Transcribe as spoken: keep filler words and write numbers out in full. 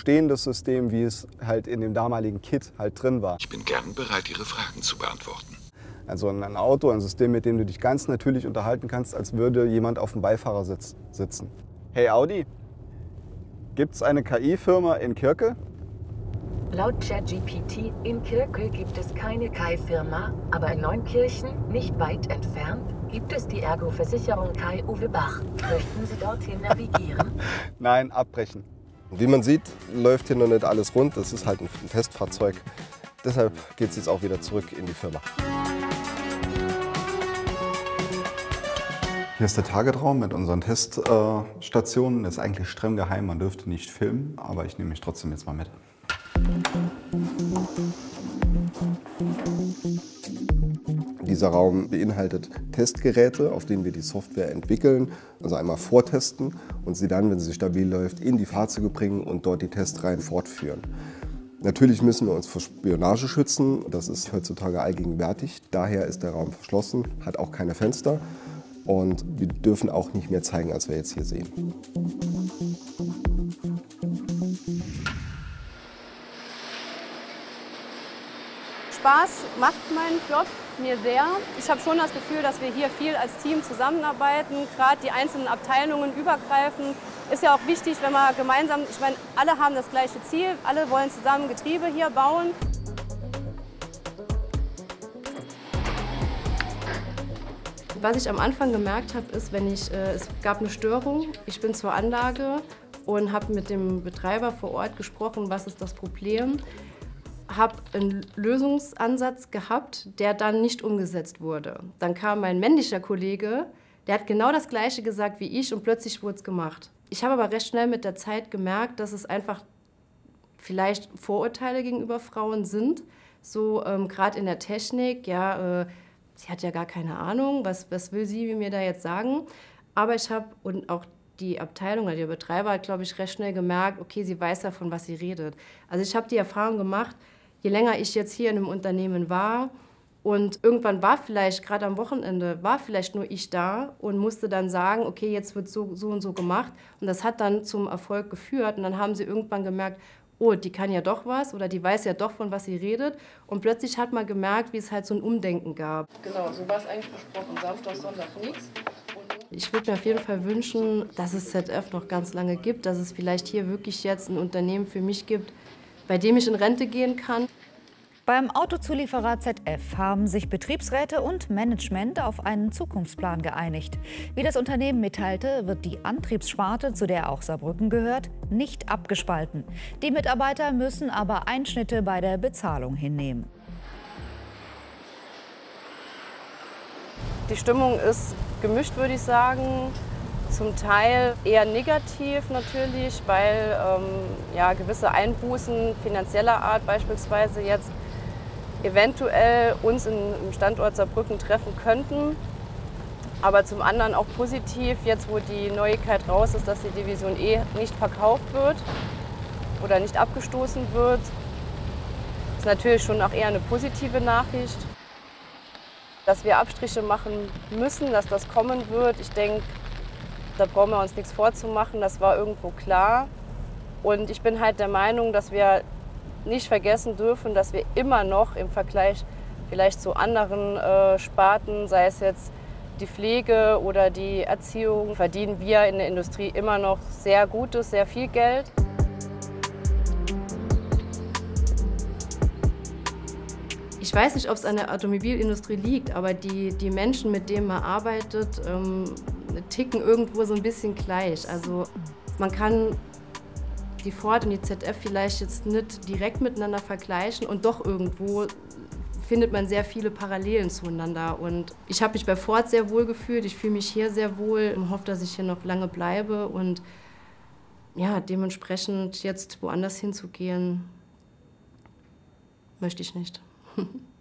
bestehendes System, wie es halt in dem damaligen Kit halt drin war. Ich bin gern bereit, Ihre Fragen zu beantworten. Also ein Auto, ein System, mit dem du dich ganz natürlich unterhalten kannst, als würde jemand auf dem Beifahrersitz sitzen. Hey Audi, gibt's eine K I-Firma in Kirke? Laut ChatGPT in Kirke gibt es keine K I-Firma, aber in Neunkirchen, nicht weit entfernt, gibt es die Ergo-Versicherung Kai Uwe Bach. Möchten Sie dorthin navigieren? Nein, abbrechen. Wie man sieht, läuft hier noch nicht alles rund. Das ist halt ein Testfahrzeug. Deshalb geht es jetzt auch wieder zurück in die Firma. Hier ist der Targetraum mit unseren Teststationen. Das ist eigentlich streng geheim, man dürfte nicht filmen, aber ich nehme mich trotzdem jetzt mal mit. Dieser Raum beinhaltet Testgeräte, auf denen wir die Software entwickeln, also einmal vortesten und sie dann, wenn sie stabil läuft, in die Fahrzeuge bringen und dort die Testreihen fortführen. Natürlich müssen wir uns vor Spionage schützen, das ist heutzutage allgegenwärtig, daher ist der Raum verschlossen, hat auch keine Fenster. Und wir dürfen auch nicht mehr zeigen, als wir jetzt hier sehen. Spaß macht mein Job mir sehr. Ich habe schon das Gefühl, dass wir hier viel als Team zusammenarbeiten, gerade die einzelnen Abteilungen übergreifen. Ist ja auch wichtig, wenn wir gemeinsam, ich meine, alle haben das gleiche Ziel, alle wollen zusammen Getriebe hier bauen. Was ich am Anfang gemerkt habe, ist, wenn ich, äh, es gab eine Störung, ich bin zur Anlage und habe mit dem Betreiber vor Ort gesprochen, was ist das Problem, habe einen Lösungsansatz gehabt, der dann nicht umgesetzt wurde. Dann kam mein männlicher Kollege, der hat genau das Gleiche gesagt wie ich und plötzlich wurde es gemacht. Ich habe aber recht schnell mit der Zeit gemerkt, dass es einfach vielleicht Vorurteile gegenüber Frauen sind, so ähm, gerade in der Technik, ja, äh, sie hat ja gar keine Ahnung, was, was will sie mir da jetzt sagen. Aber ich habe, und auch die Abteilung oder der Betreiber hat, glaube ich, recht schnell gemerkt, okay, sie weiß davon, was sie redet. Also ich habe die Erfahrung gemacht, je länger ich jetzt hier in einem Unternehmen war und irgendwann war vielleicht, gerade am Wochenende, war vielleicht nur ich da und musste dann sagen, okay, jetzt wird so, so und so gemacht. Und das hat dann zum Erfolg geführt. Und dann haben sie irgendwann gemerkt, oh, die kann ja doch was oder die weiß ja doch, von was sie redet. Und plötzlich hat man gemerkt, wie es halt so ein Umdenken gab. Genau, so war es eigentlich besprochen. Samstag, Sonntag nichts. Ich würde mir auf jeden Fall wünschen, dass es Z F noch ganz lange gibt, dass es vielleicht hier wirklich jetzt ein Unternehmen für mich gibt, bei dem ich in Rente gehen kann. Beim Autozulieferer Z F haben sich Betriebsräte und Management auf einen Zukunftsplan geeinigt. Wie das Unternehmen mitteilte, wird die Antriebssparte, zu der auch Saarbrücken gehört, nicht abgespalten. Die Mitarbeiter müssen aber Einschnitte bei der Bezahlung hinnehmen. Die Stimmung ist gemischt, würde ich sagen. Zum Teil eher negativ natürlich, weil ähm, ja, gewisse Einbußen finanzieller Art beispielsweise jetzt eventuell uns in, im Standort Saarbrücken treffen könnten. Aber zum anderen auch positiv, jetzt wo die Neuigkeit raus ist, dass die Division E nicht verkauft wird oder nicht abgestoßen wird, ist natürlich schon auch eher eine positive Nachricht. Dass wir Abstriche machen müssen, dass das kommen wird, ich denke, da brauchen wir uns nichts vorzumachen, das war irgendwo klar. Und ich bin halt der Meinung, dass wir nicht vergessen dürfen, dass wir immer noch im Vergleich vielleicht zu anderen äh, Sparten, sei es jetzt die Pflege oder die Erziehung, verdienen wir in der Industrie immer noch sehr Gutes, sehr viel Geld. Ich weiß nicht, ob es an der Automobilindustrie liegt, aber die, die Menschen, mit denen man arbeitet, ähm, ticken irgendwo so ein bisschen gleich. Also man kann die Ford und die Z F vielleicht jetzt nicht direkt miteinander vergleichen und doch irgendwo findet man sehr viele Parallelen zueinander. Und ich habe mich bei Ford sehr wohl gefühlt, ich fühle mich hier sehr wohl und hoffe, dass ich hier noch lange bleibe und ja, dementsprechend jetzt woanders hinzugehen, möchte ich nicht.